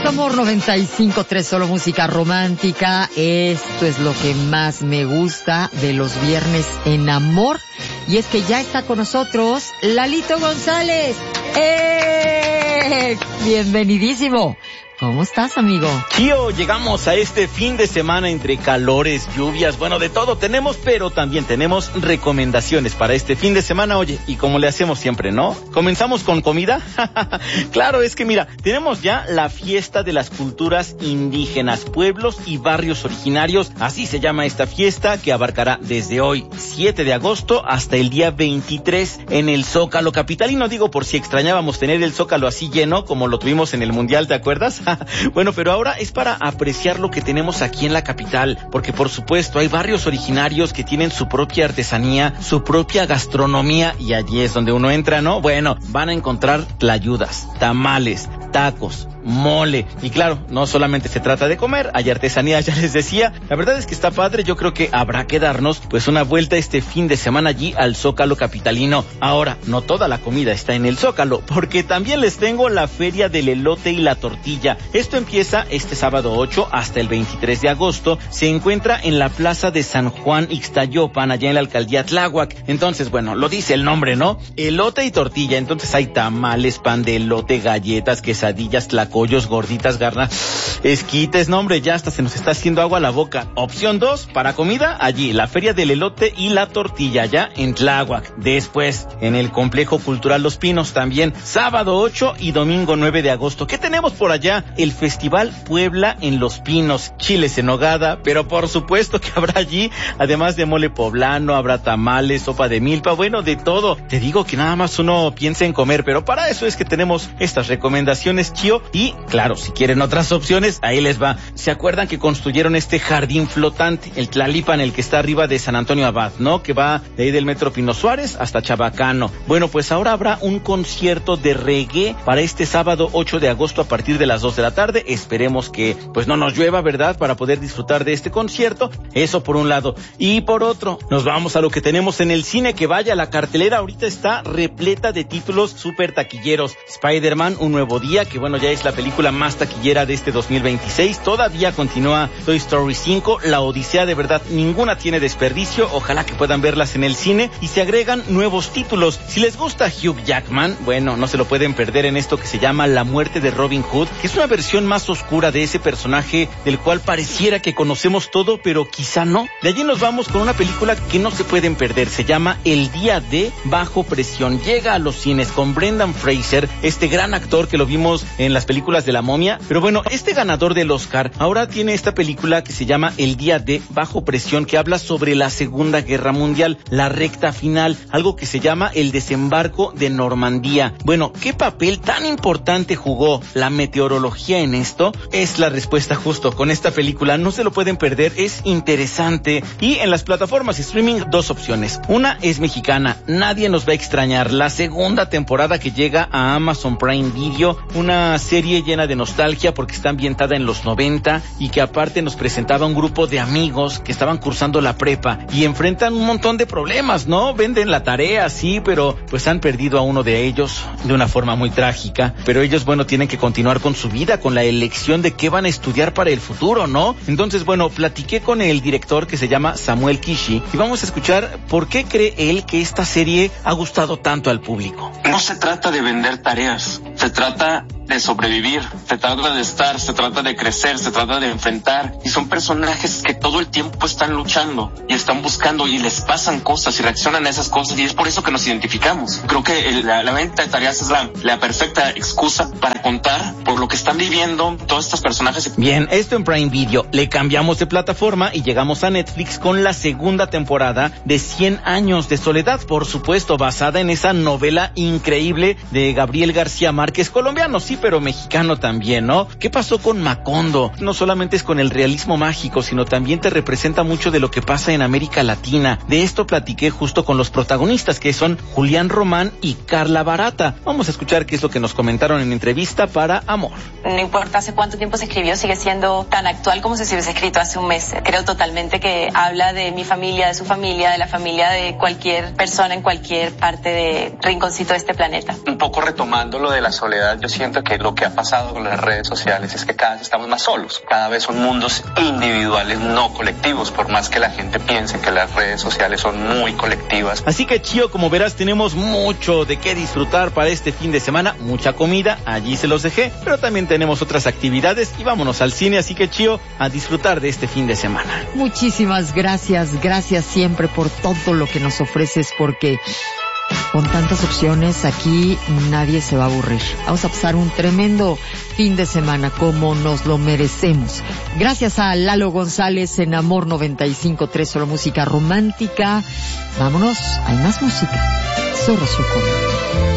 Amor 95.3, solo música romántica. Esto es lo que más me gusta de los viernes en amor. Y es que ya está con nosotros Lalito González. Bienvenidísimo. ¿Cómo estás, amigo? Tío, llegamos a este fin de semana entre calores, lluvias, bueno, de todo tenemos, pero también tenemos recomendaciones para este fin de semana. Oye, y como le hacemos siempre, ¿no? ¿Comenzamos con comida? Claro, es que mira, tenemos ya la fiesta de las culturas indígenas, pueblos y barrios originarios. Así se llama esta fiesta, que abarcará desde hoy, 7 de agosto, hasta el día 23 en el Zócalo capitalino. Digo, por si extrañábamos tener el Zócalo así lleno, como lo tuvimos en el Mundial, ¿te acuerdas? Bueno, pero ahora es para apreciar lo que tenemos aquí en la capital, porque por supuesto hay barrios originarios que tienen su propia artesanía, su propia gastronomía, y allí es donde uno entra, ¿no? Bueno, van a encontrar tlayudas, tamales, tacos, mole, y claro, no solamente se trata de comer, hay artesanía, ya les decía. La verdad es que está padre. Yo creo que habrá que darnos pues una vuelta este fin de semana allí al Zócalo capitalino. Ahora, no toda la comida está en el Zócalo, porque también les tengo la feria del elote y la tortilla. Esto empieza este sábado 8 hasta el 23 de agosto. Se encuentra en la plaza de San Juan Ixtayopan, allá en la alcaldía Tláhuac. Entonces, bueno, lo dice el nombre, ¿no? Elote y tortilla. Entonces hay tamales, pan de elote, galletas, quesadillas, tlacoyos, gorditas, garnas, esquites. No, hombre, ya hasta se nos está haciendo agua a la boca. Opción 2, para comida, allí, la feria del elote y la tortilla, allá en Tláhuac. Después, en el Complejo Cultural Los Pinos también, sábado 8 y domingo 9 de agosto. ¿Qué tenemos por allá? El Festival Puebla en Los Pinos, chiles en nogada, pero por supuesto que habrá allí, además de mole poblano, habrá tamales, sopa de milpa, bueno, de todo. Te digo que nada más uno piensa en comer, pero para eso es que tenemos estas recomendaciones, Chío. Y claro, si quieren otras opciones, ahí les va. ¿Se acuerdan que construyeron este jardín flotante, el Tlalipan, el que está arriba de San Antonio Abad, ¿no? Que va de ahí del Metro Pino Suárez hasta Chabacano. Bueno, pues ahora habrá un concierto de reggae para este sábado 8 de agosto a partir de las 2 de la tarde. Esperemos que pues no nos llueva, ¿verdad? Para poder disfrutar de este concierto. Eso por un lado. Y por otro, nos vamos a lo que tenemos en el cine. Que vaya, la cartelera ahorita está repleta de títulos súper taquilleros. Spider-Man, Un Nuevo Día, que bueno, ya es la película más taquillera de este 2026. Todavía continúa Toy Story 5, La Odisea, de verdad, ninguna tiene desperdicio. Ojalá que puedan verlas en el cine. Y se agregan nuevos títulos. Si les gusta Hugh Jackman, bueno, no se lo pueden perder en esto que se llama La Muerte de Robin Hood, que es una versión más oscura de ese personaje del cual pareciera que conocemos todo, pero quizá no. De allí nos vamos con una película que no se pueden perder. Se llama El Día de Bajo Presión. Llega a los cines con Brendan Fraser, este gran actor que lo vimos en las películas de La Momia. Pero bueno, este ganador del Oscar ahora tiene esta película que se llama El Día de Bajo Presión, que habla sobre la Segunda Guerra Mundial, la recta final, algo que se llama el desembarco de Normandía. Bueno, ¿qué papel tan importante jugó la meteorología en esto? Es la respuesta justo con esta película. No se lo pueden perder, es interesante. Y en las plataformas streaming, dos opciones. Una es mexicana, Nadie nos va a extrañar, la segunda temporada que llega a Amazon Prime Video, una serie llena de nostalgia porque está ambientada en los 90 y que aparte nos presentaba un grupo de amigos que estaban cursando la prepa y enfrentan un montón de problemas, ¿no? Venden la tarea, sí, pero pues han perdido a uno de ellos de una forma muy trágica, pero ellos, bueno, tienen que continuar con su vida, con la elección de qué van a estudiar para el futuro, ¿no? Entonces, bueno, platiqué con el director que se llama Samuel Kishi y vamos a escuchar por qué cree él que esta serie ha gustado tanto al público. No se trata de vender tareas, se trata de sobrevivir, se trata de estar, se trata de crecer, se trata de enfrentar, y son personajes que todo el tiempo están luchando y están buscando y les pasan cosas y reaccionan a esas cosas, y es por eso que nos identificamos. Creo que la venta de tareas es la perfecta excusa para contar por lo que están viviendo todos estos personajes. Bien, esto en Prime Video. Le cambiamos de plataforma y llegamos a Netflix con la segunda temporada de 100 años de soledad, por supuesto, basada en esa novela increíble de Gabriel García Márquez, colombiano, sí, pero mexicano también, ¿no? ¿Qué pasó con Macondo? No solamente es con el realismo mágico, sino también te representa mucho de lo que pasa en América Latina. De esto platiqué justo con los protagonistas, que son Julián Román y Carla Barata. Vamos a escuchar qué es lo que nos comentaron en entrevista para Amor. No importa hace cuánto tiempo se escribió, sigue siendo tan actual como si se hubiese escrito hace un mes. Creo totalmente que habla de mi familia, de su familia, de la familia de cualquier persona en cualquier parte de rinconcito de este planeta. Un poco retomando lo de la soledad, yo siento que lo que ha pasado con las redes sociales es que cada vez estamos más solos, cada vez son mundos individuales, no colectivos, por más que la gente piense que las redes sociales son muy colectivas. Así que, Chío, como verás, tenemos mucho de qué disfrutar para este fin de semana, mucha comida, allí se los dejé, pero también tenemos otras actividades y vámonos al cine, así que, Chío, a disfrutar de este fin de semana. Muchísimas gracias siempre por todo lo que nos ofreces, porque con tantas opciones aquí nadie se va a aburrir. Vamos a pasar un tremendo fin de semana como nos lo merecemos. Gracias a Lalo González en Amor 95.3, solo música romántica. Vámonos, hay más música. Soy Rocío Córdoba.